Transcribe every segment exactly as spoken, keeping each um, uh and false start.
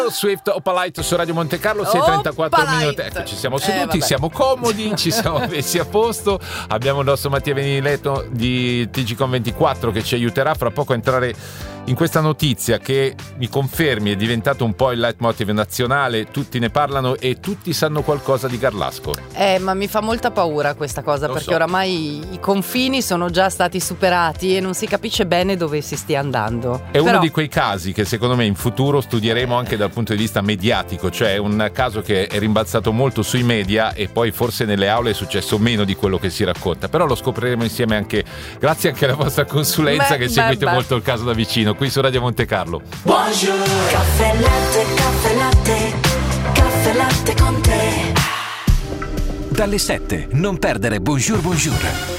Swift Opalite su Radio Monte Carlo, sei e trentaquattro minuti. Ecco, ci siamo seduti, eh, siamo comodi, ci siamo messi a posto. Abbiamo il nostro Mattia Veniletto di T G Com ventiquattro che ci aiuterà fra poco a entrare in questa notizia che, mi confermi, è diventato un po' il leitmotiv nazionale. Tutti ne parlano e tutti sanno qualcosa di Garlasco. Eh, ma mi fa molta paura questa cosa, Lo perché so. oramai i confini sono già stati superati e non si capisce bene dove si stia andando. È Però... uno di quei casi che secondo me in futuro studieremo anche dal punto di vista mediatico, cioè un caso che è rimbalzato molto sui media e poi forse nelle aule è successo meno di quello che si racconta, però lo scopriremo insieme anche grazie anche alla vostra consulenza, beh, che beh, seguite beh. molto il caso da vicino qui su Radio Monte Carlo. Buongiorno. Caffè latte, caffè latte, caffè latte con te. Dalle sette non perdere Bonjour Bonjour.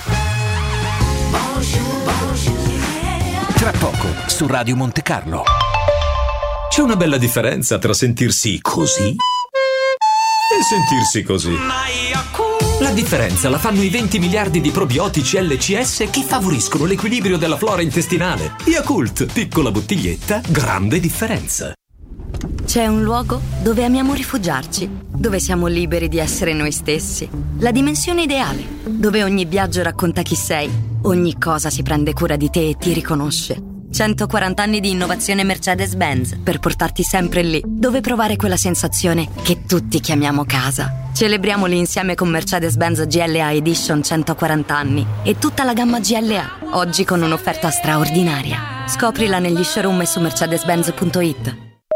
Bonjour, bonjour. Tra poco su Radio Monte Carlo. C'è una bella differenza tra sentirsi così e sentirsi così. La differenza la fanno i venti miliardi di probiotici L C S che favoriscono l'equilibrio della flora intestinale. Yakult, piccola bottiglietta, grande differenza. C'è un luogo dove amiamo rifugiarci, dove siamo liberi di essere noi stessi. La dimensione ideale, dove ogni viaggio racconta chi sei, ogni cosa si prende cura di te e ti riconosce. centoquaranta anni di innovazione Mercedes-Benz per portarti sempre lì, dove provare quella sensazione che tutti chiamiamo casa. Celebriamoli insieme con Mercedes-Benz G L A Edition centoquaranta anni e tutta la gamma G L A, oggi con un'offerta straordinaria. Scoprila negli showroom e su mercedes benz punto it.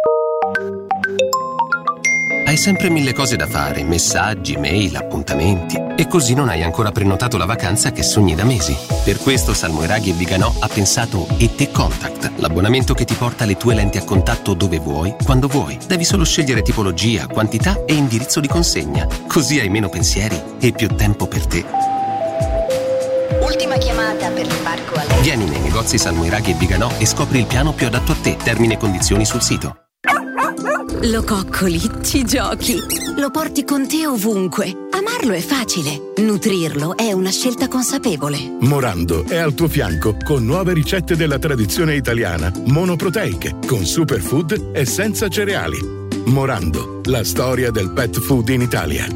Hai sempre mille cose da fare, messaggi, mail, appuntamenti, e così non hai ancora prenotato la vacanza che sogni da mesi. Per questo Salmoiraghi e Viganò ha pensato E T Contact, l'abbonamento che ti porta le tue lenti a contatto dove vuoi, quando vuoi. Devi solo scegliere tipologia, quantità e indirizzo di consegna. Così hai meno pensieri e più tempo per te. Ultima chiamata per l'imbarco a lei. Vieni nei negozi Salmoiraghi e Viganò e scopri il piano più adatto a te. Termini e condizioni sul sito. Lo coccoli, ci giochi, lo porti con te ovunque. Amarlo è facile, nutrirlo è una scelta consapevole. Morando è al tuo fianco con nuove ricette della tradizione italiana, monoproteiche, con superfood e senza cereali. Morando, la storia del pet food in Italia.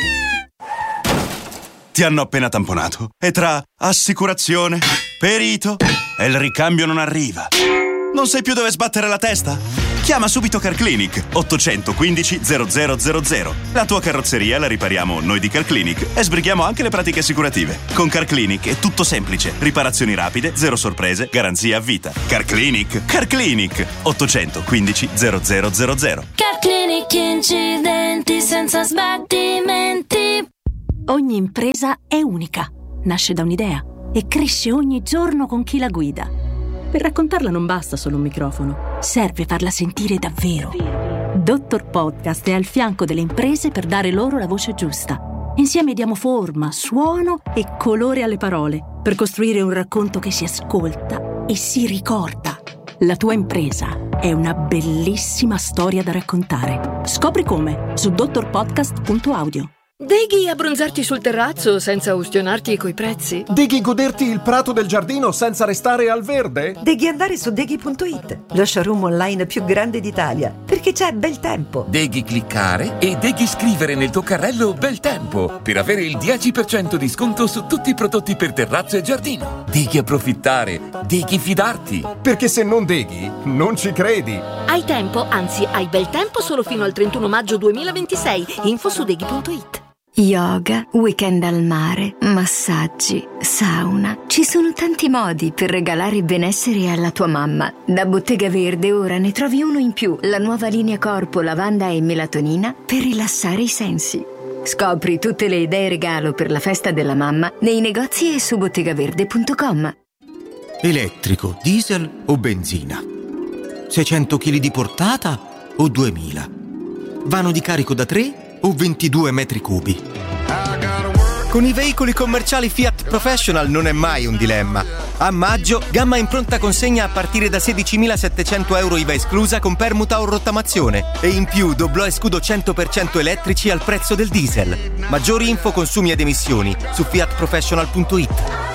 Ti hanno appena tamponato e tra assicurazione, perito e il ricambio non arriva. Non sai più dove sbattere la testa? Chiama subito Carclinic ottocentoquindici zero zero zero zero. La tua carrozzeria la ripariamo noi di Carclinic e sbrighiamo anche le pratiche assicurative. Con Carclinic è tutto semplice. Riparazioni rapide, zero sorprese, garanzia a vita. Carclinic, Carclinic ottocentoquindici zero zero zero zero. Carclinic, incidenti senza sbattimenti. Ogni impresa è unica, nasce da un'idea e cresce ogni giorno con chi la guida. Per raccontarla non basta solo un microfono, serve farla sentire davvero. Dottor Podcast è al fianco delle imprese per dare loro la voce giusta. Insieme diamo forma, suono e colore alle parole per costruire un racconto che si ascolta e si ricorda. La tua impresa è una bellissima storia da raccontare. Scopri come su dottor podcast punto audio. Deghi abbronzarti sul terrazzo senza ustionarti coi prezzi? Deghi goderti il prato del giardino senza restare al verde? Deghi andare su deghi punto it, lo showroom online più grande d'Italia, perché c'è bel tempo. Deghi cliccare e deghi scrivere nel tuo carrello bel tempo per avere il dieci per cento di sconto su tutti i prodotti per terrazzo e giardino. Deghi approfittare, deghi fidarti. Perché se non deghi, non ci credi. Hai tempo, anzi hai bel tempo solo fino al trentuno maggio duemilaventisei. Info su deghi punto it. Yoga, weekend al mare, massaggi, sauna. Ci sono tanti modi per regalare benessere alla tua mamma. Da Bottega Verde ora ne trovi uno in più, la nuova linea corpo, lavanda e melatonina per rilassare i sensi. Scopri tutte le idee regalo per la festa della mamma nei negozi e su bottegaverde punto com. Elettrico, diesel o benzina? seicento chili di portata o duemila? Vano di carico da tre o ventidue metri cubi? Con i veicoli commerciali Fiat Professional non è mai un dilemma. A maggio, gamma in pronta consegna a partire da sedicimilasettecento euro I V A esclusa con permuta o rottamazione. E in più doblò e scudo cento per cento elettrici al prezzo del diesel. Maggiori info, consumi ed emissioni su fiat professional punto it.